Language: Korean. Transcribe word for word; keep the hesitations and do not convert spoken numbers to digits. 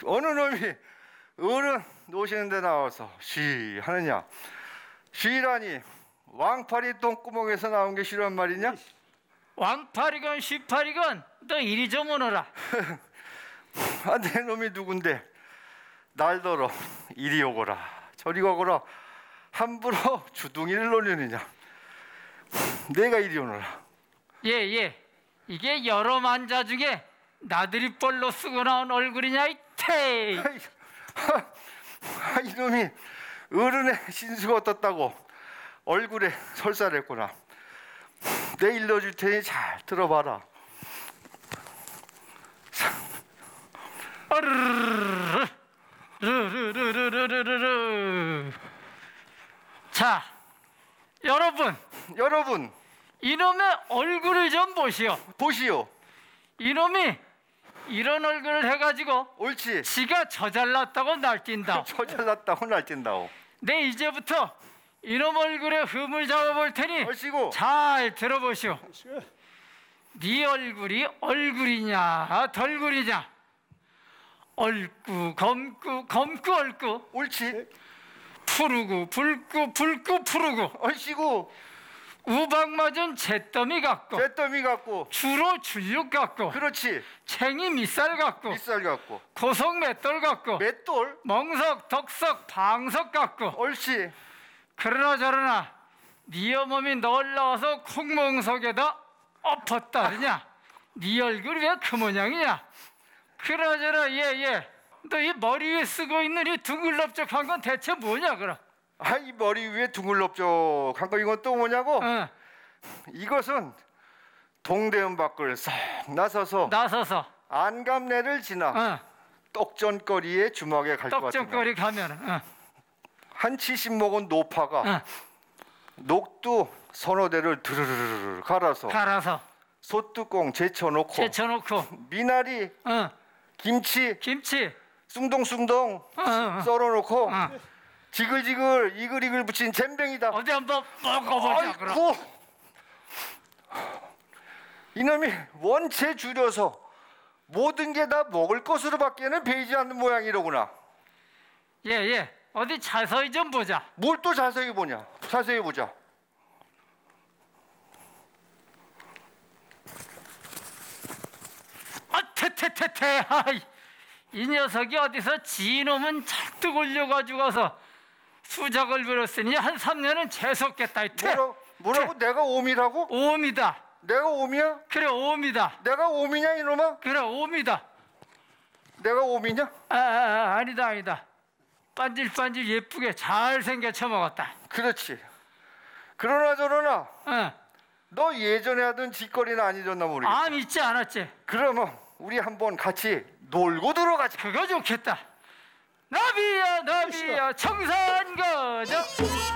어느 놈이 어른 노시는 데 나와서 쉬 하느냐. 쉬라니 왕팔이 똥구멍에서 나온 게 쉬란 말이냐? 왕팔이건 쉬팔이건 너 이리 좀 오너라. 아, 내 놈이 누군데 날더러 이리 오거라 저리 가거라 함부로 주둥이를 놀리느냐. 내가 이리 오너라. 예예 예. 이게 여러 만자 중에 나들이 뻘로 쓰고 나온 얼굴이냐 이 태이. 아, 이놈이 어른의 신수가 어떻다고 얼굴에 설사했구나. 내 일러줄 테니 잘 들어봐라. 르르르르르르르르. 자, 여러분, 여러분 이놈의 얼굴을 좀 보시오. 보시오. 이놈이 이런 얼굴을 해가지고 옳지. 지가 저 잘났다고 날뛴다. 저 잘났다고 날뛴다오. 내 이제부터 이놈 얼굴에 흠을 잡아볼 테니 얼씨구. 잘 들어보시오. 네 얼굴이 얼굴이냐 덜굴이냐. 얼꾸 검꾸 검꾸 얼꾸. 옳지. 푸르고 붉고 붉고 푸르고. 얼씨구. 우박 맞은 잿더미 같고 잿더미 같고 주로 줄육 같고 그렇지. 챙이 밑살 같고 밑살 같고 고석 맷돌 같고 맷돌 멍석 덕석 방석 같고. 옳지. 그러나 저러나 네 어머니 널 나와서 콩멍석에다 엎었다느냐. 네 얼굴이 왜 그 모양이냐. 그러저러 예예 너 이 머리 위에 쓰고 있는 이 둥글럽적한 건 대체 뭐냐 그럼. 아, 이 머리 위에 둥글럽적한 거 이건 또 뭐냐고. 어. 이것은 동대문 밖을 싹 나서서 나서서 안감내를 지나 어. 떡전거리에 주막에 갈 것 같은 떡전거리 가면은 어. 한 칠십 먹은 노파가 어. 녹두 서너 대를 드르르르 갈아서 갈아서 솥뚜껑 제쳐놓고 제쳐놓고 미나리 어. 김치 김치 숭덩숭덩 어, 어. 썰어놓고 어. 지글지글 이글이글 붙인 잼뱅이다. 어디 한번 먹어보자 그럼. 아이고, 이놈이 원체 줄여서 모든 게 다 먹을 것으로밖에는 배이지 않는 모양이로구나. 예예 어디 자세히 좀 보자. 뭘 또 자세히 보냐. 자세히 보자. 아 태태태태. 아이, 이 녀석이 어디서 지놈은 잔뜩 올려가지고 가서 수작을 부렸으니 한 삼 년은 재수없겠다. 이 태. 뭐라, 뭐라고? 내가 오미라고? 오미다. 내가 오미야? 그래 오미다. 내가 오미냐 이놈아? 그래 오미다. 내가 오미냐? 아, 아, 아 아니다 아니다. 반질반질 예쁘게 잘생겨 처먹었다. 그렇지. 그러나 저러나 어. 너 예전에 하던 짓거리는 아니었나 모르겠다. 아 믿지 않았지. 그러면 우리 한번 같이 놀고 들어가자. 그거 좋겠다. 나비야 나비야 청산 가자.